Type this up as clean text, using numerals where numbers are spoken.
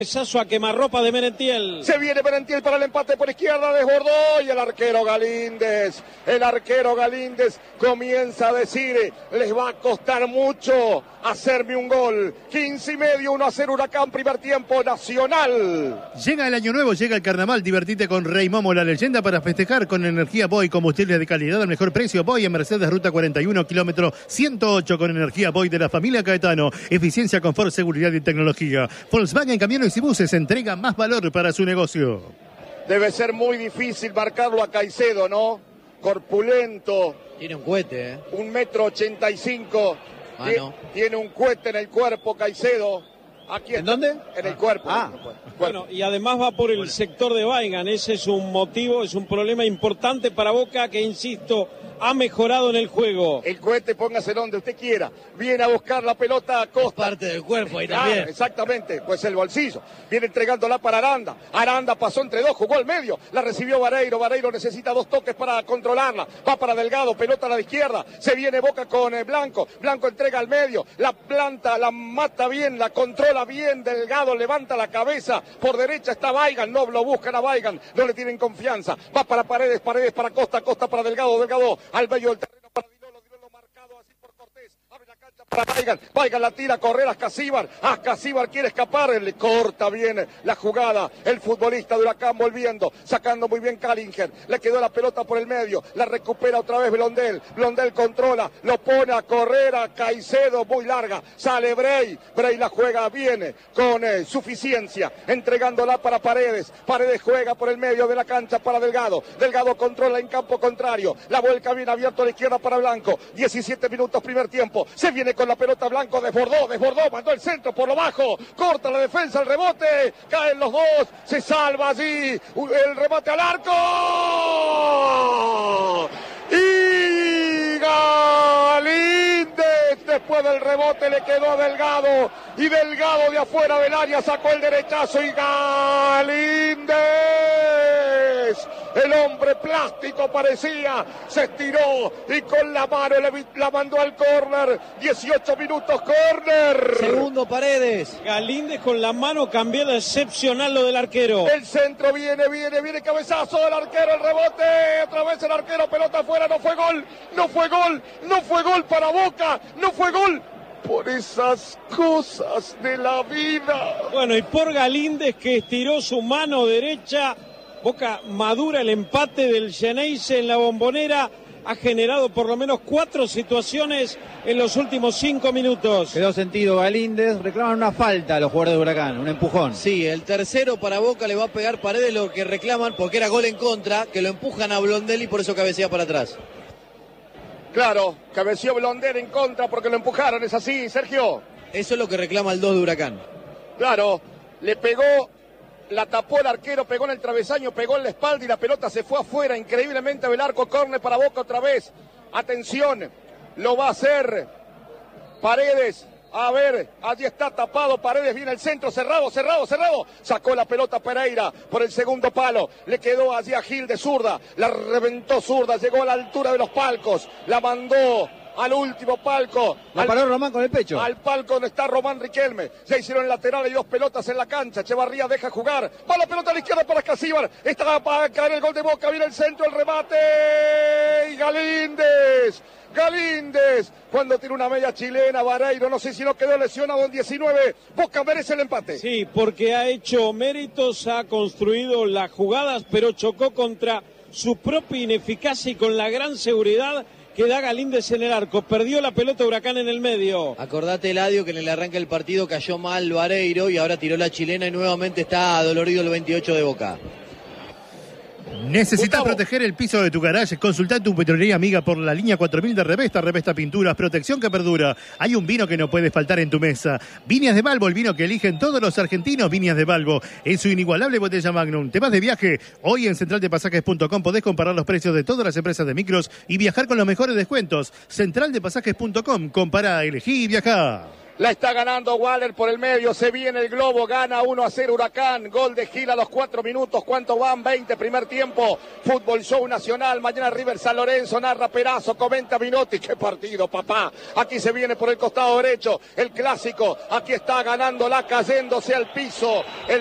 Cabezazo a quemarropa de Merentiel. Se viene Merentiel para el empate por izquierda, desbordó y el arquero Galíndez. El arquero Galíndez comienza a decir, les va a costar mucho hacerme un gol. 15:30, 1-0 Huracán, primer tiempo, Nacional. Llega el año nuevo, llega el carnaval, divertite con Rey Momo, la leyenda para festejar con energía Boy, combustible de calidad al mejor precio. Boy en Mercedes, ruta 41, kilómetro 108, con energía Boy de la familia Caetano. Eficiencia, confort, seguridad y tecnología. Volkswagen Camiones y Buses entrega más valor para su negocio. Debe ser muy difícil marcarlo a Caicedo, ¿no? Corpulento. Tiene un cohete, 1,85 m. No. Tiene un cohete en el cuerpo, Caicedo. Aquí ¿En dónde? En el cuerpo. Bueno, y además va por el sector de Weigand. Ese es un motivo, es un problema importante para Boca que, insisto, ha mejorado en el juego. El cohete, póngase donde usted quiera. Viene a buscar la pelota a Costa. Parte del cuerpo ahí Claro, también. exactamente, pues el bolsillo. Viene entregándola para Aranda. Aranda pasó entre dos, jugó al medio. La recibió Vareiro. Vareiro necesita 2 toques para controlarla. Va para Delgado, pelota a la izquierda. Se viene Boca con Blanco. Blanco entrega al medio. La planta, la mata bien, la controla bien. Delgado levanta la cabeza. Por derecha está Weigand. No lo buscan a Weigand. No le tienen confianza. Va para Paredes. Paredes para Costa. Costa para Delgado. Delgado al medio del terreno para Dinolo. Dinolo marcado así por Cortés. Abre la cancha para Weigand. Weigand la tira a correr a Ascasíbar. Ascasíbar quiere escapar. Le corta bien la jugada. El futbolista de Huracán volviendo. Sacando muy bien Kallinger. Le quedó la pelota por el medio. La recupera otra vez Blondel. Blondel controla. Lo pone a correr a Caicedo. Muy larga. Sale Bray. Bray la juega bien con suficiencia. Entregándola para Paredes. Paredes juega por el medio de la cancha para Delgado. Delgado controla en campo contrario. La vuelca bien abierto a la izquierda para Blanco. 17 minutos primer tiempo. Se viene con la pelota Blanco. Desbordó. Mandó el centro por lo bajo. Corta la defensa, el rebote. Caen los dos. Se salva allí. El remate al arco. Y Galíndez, después del rebote le quedó a Delgado, y Delgado de afuera del área sacó el derechazo, y Galíndez, el hombre plástico parecía, se estiró y con la mano la mandó al córner. 18 minutos, córner. Segundo Paredes. Galíndez con la mano cambiada, excepcional lo del arquero. El centro viene, cabezazo del arquero, el rebote, otra vez el arquero, pelota afuera, no fue gol para Boca, no fue gol. Por esas cosas de la vida. Bueno, y por Galíndez que estiró su mano derecha, Boca madura el empate del Xeneize en la Bombonera. Ha generado por lo menos 4 situaciones en los últimos 5 minutos. Quedó sentido Galíndez, reclaman una falta a los jugadores de Huracán, un empujón. Sí, el tercero para Boca le va a pegar Paredes, lo que reclaman, porque era gol en contra, que lo empujan a Blondel y por eso cabecea para atrás. Claro, cabeció Blondel en contra porque lo empujaron, ¿es así, Sergio? Eso es lo que reclama el 2 de Huracán. Claro, le pegó, la tapó el arquero, pegó en el travesaño, pegó en la espalda y la pelota se fue afuera, increíblemente del arco, córner para Boca otra vez. Atención, lo va a hacer Paredes. A ver, allí está tapado Paredes, viene el centro, cerrado. Sacó la pelota Pereira por el segundo palo. Le quedó allí a Gil de zurda. La reventó zurda, llegó a la altura de los palcos. La mandó al último palco. La paró Román con el pecho. Al palco donde está Román Riquelme. Ya hicieron el lateral y 2 pelotas en la cancha. Echevarría deja jugar. Va la pelota a la izquierda para Ascasíbar. Está para caer el gol de Boca. Viene el centro, el remate. Y Galíndez, cuando tiene una media chilena, Vareiro, no sé si no quedó lesionado en 19. Boca merece el empate. Sí, porque ha hecho méritos, ha construido las jugadas, pero chocó contra su propia ineficacia y con la gran seguridad que da Galíndez en el arco. Perdió la pelota Huracán en el medio. Acordate, Eladio, que en el arranque del partido cayó mal Vareiro y ahora tiró la chilena y nuevamente está adolorido el 28 de Boca. ¿Necesitas proteger el piso de tu garaje? Consulta tu petrolería amiga por la línea 4000 de Revesta Pinturas, protección que perdura. Hay un vino que no puede faltar en tu mesa. Viñas de Balbo, el vino que eligen todos los argentinos. Viñas de Balbo, en su inigualable botella Magnum. ¿Te vas de viaje? Hoy en centraldepasajes.com podés comparar los precios de todas las empresas de micros y viajar con los mejores descuentos. Centraldepasajes.com, compará, elegí y viajá. La está ganando Waller por el medio, se viene el globo, gana 1-0 Huracán, gol de Gil a los 4 minutos, ¿cuánto van? 20, primer tiempo, Fútbol Show Nacional, mañana River San Lorenzo, narra Perazo, comenta Minotti, qué partido papá, aquí se viene por el costado derecho, el clásico, aquí está ganándola, cayéndose al piso, el